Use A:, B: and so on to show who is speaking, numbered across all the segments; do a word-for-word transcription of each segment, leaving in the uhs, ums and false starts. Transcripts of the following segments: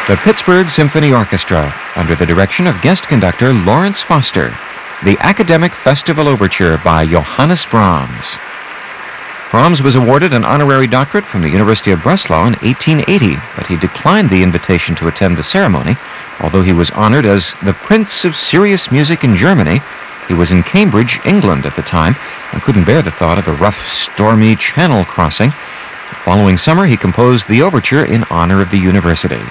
A: The Pittsburgh Symphony Orchestra, under the direction of guest conductor Lawrence Foster. The Academic Festival Overture by Johannes Brahms. Brahms was awarded an honorary doctorate from the University of Breslau in eighteen eighty, but he declined the invitation to attend the ceremony. Although he was honored as the Prince of Serious Music in Germany, he was in Cambridge, England at the time, and couldn't bear the thought of a rough, stormy channel crossing. The following summer, he composed the overture in honor of the university.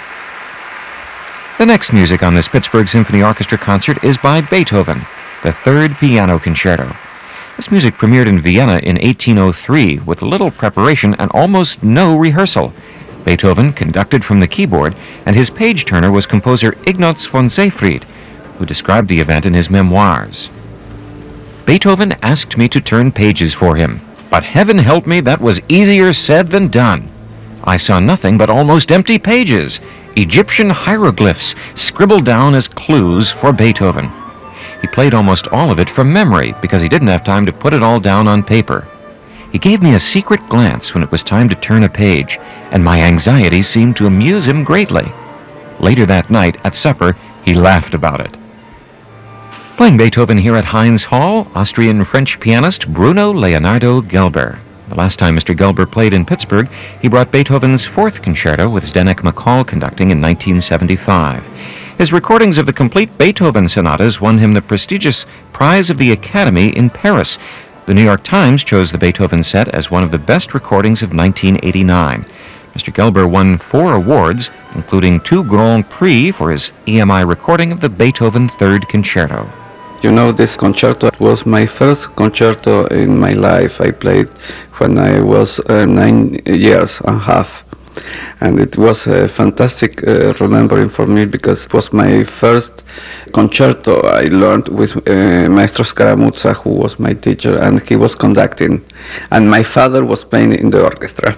A: The next music on this Pittsburgh Symphony Orchestra concert is by Beethoven, the Third Piano Concerto. This music premiered in Vienna in eighteen oh three with little preparation and almost no rehearsal. Beethoven conducted from the keyboard, and his page-turner was composer Ignaz von Seefried, who described the event in his memoirs. Beethoven asked me to turn pages for him, but heaven help me, that was easier said than done. I saw nothing but almost empty pages, Egyptian hieroglyphs scribbled down as clues for Beethoven. He played almost all of it from memory because he didn't have time to put it all down on paper. He gave me a secret glance when it was time to turn a page, and my anxiety seemed to amuse him greatly. Later that night, at supper, he laughed about it. Playing Beethoven here at Heinz Hall, Austrian-French pianist Bruno Leonardo Gelber. The last time Mister Gelber played in Pittsburgh, he brought Beethoven's Fourth Concerto with Zdenek McCall conducting in nineteen seventy-five. His recordings of the complete Beethoven sonatas won him the prestigious Prize of the Academy in Paris. The New York Times chose the Beethoven set as one of the best recordings of nineteen eighty-nine. Mister Gelber won four awards, including two Grand Prix for his E M I recording of the Beethoven Third Concerto.
B: You know, this concerto was my first concerto in my life. I played when I was uh, nine years and a half. And it was a fantastic uh, remembering for me because it was my first concerto I learned with uh, Maestro Scaramuzza, who was my teacher, and he was conducting. And my father was playing in the orchestra.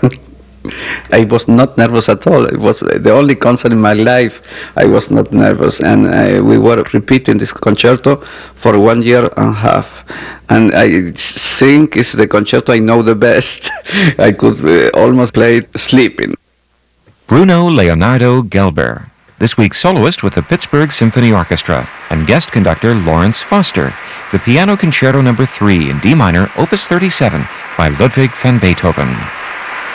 B: I was not nervous at all. It was the only concert in my life I was not nervous. And uh, we were repeating this concerto for one year and a half. And I think it's the concerto I know the best. I could uh, almost play it sleeping.
A: Bruno Leonardo Gelber, this week's soloist with the Pittsburgh Symphony Orchestra, and guest conductor Lawrence Foster, the Piano Concerto number three in D minor, Opus thirty-seven by Ludwig van Beethoven.